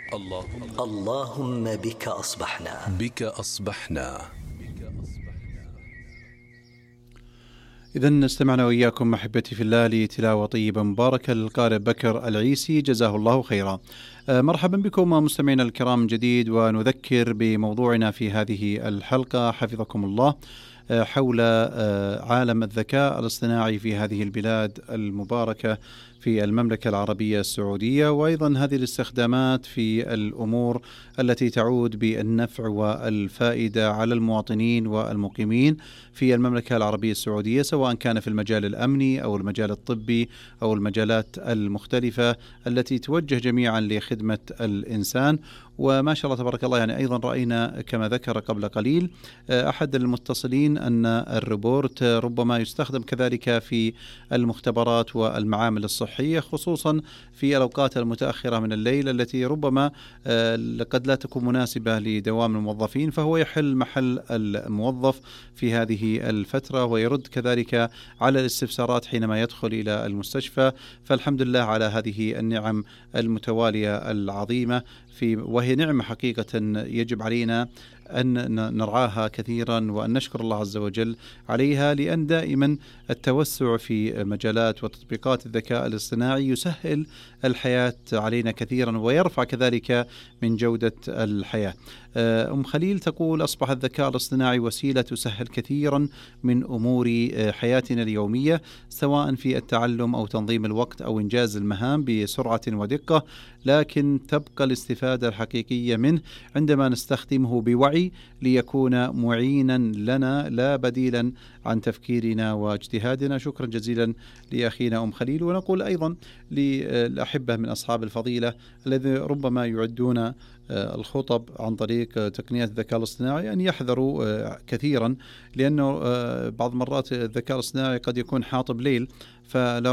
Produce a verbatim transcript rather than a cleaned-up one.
اللهم اللهم بك أصبحنا بك أصبحنا. إذن استمعنا وإياكم محبتي في الله لتلاوة طيبة مباركة للقارئ بكر العيسي جزاه الله خيرا. مرحبا بكم مستمعينا الكرام من جديد، ونذكر بموضوعنا في هذه الحلقة حفظكم الله حول عالم الذكاء الاصطناعي في هذه البلاد المباركة في المملكة العربية السعودية، وأيضا هذه الاستخدامات في الأمور التي تعود بالنفع والفائدة على المواطنين والمقيمين في المملكة العربية السعودية، سواء كان في المجال الأمني أو المجال الطبي أو المجالات المختلفة التي توجه جميعا لخدمة الإنسان. وما شاء الله تبارك الله، يعني أيضا رأينا كما ذكر قبل قليل أحد المتصلين أن الروبوت ربما يستخدم كذلك في المختبرات والمعامل الصحية، خصوصا في الأوقات المتأخرة من الليل التي ربما قد لا تكون مناسبة لدوام الموظفين، فهو يحل محل الموظف في هذه الفترة ويرد كذلك على الاستفسارات حينما يدخل إلى المستشفى. فالحمد لله على هذه النعم المتوالية العظيمة، في وهي نعمة حقيقة يجب علينا أن نرعاها كثيرا وأن نشكر الله عز وجل عليها، لأن دائما التوسع في مجالات وتطبيقات الذكاء الاصطناعي يسهل الحياة علينا كثيرا ويرفع كذلك من جودة الحياة. أم خليل تقول: أصبح الذكاء الاصطناعي وسيلة تسهل كثيرا من أمور حياتنا اليومية، سواء في التعلم أو تنظيم الوقت أو إنجاز المهام بسرعة ودقة، لكن تبقى الاستفادة الحقيقية منه عندما نستخدمه بوعي ليكون معينا لنا لا بديلا عن تفكيرنا واجتهادنا. شكرا جزيلا لأخينا أم خليل. ونقول أيضا للأحبة من أصحاب الفضيلة الذين ربما يعدون الخطب عن طريق تقنيات الذكاء الاصطناعي أن يحذروا كثيرا، لأنه بعض مرات الذكاء الاصطناعي قد يكون حاطب ليل، فلا